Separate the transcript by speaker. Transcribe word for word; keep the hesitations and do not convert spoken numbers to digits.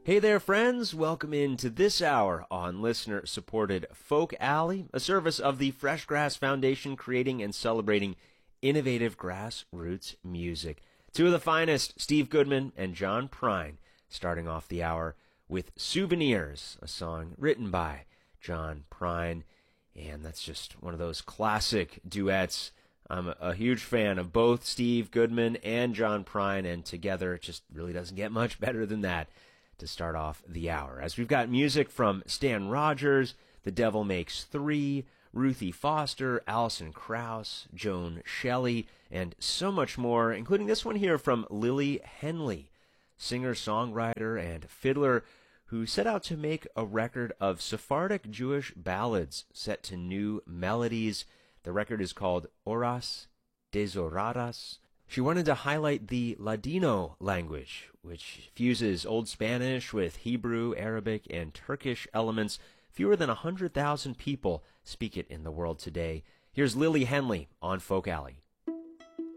Speaker 1: Hey there, friends. Welcome into this hour on listener-supported Folk Alley, a service of the Fresh Grass Foundation, creating and celebrating innovative grassroots music. Two of the finest, Steve Goodman and John Prine, starting off the hour with Souvenirs, a song written by John Prine. And that's just one of those classic duets. I'm a huge fan of both Steve Goodman and John Prine, and together it just really doesn't get much better than that to start off the hour. As we've got music from Stan Rogers, The Devil Makes Three, Ruthie Foster, Alison Krauss, Joan Shelley, and so much more, including this one here from Lily Henley, singer-songwriter and fiddler who set out to make a record of Sephardic Jewish ballads set to new melodies. The record is called Horas Desoradas. She wanted to highlight the Ladino language, which fuses Old Spanish with Hebrew, Arabic, and Turkish elements. Fewer than one hundred thousand people speak it in the world today. Here's Lily Henley on Folk Alley.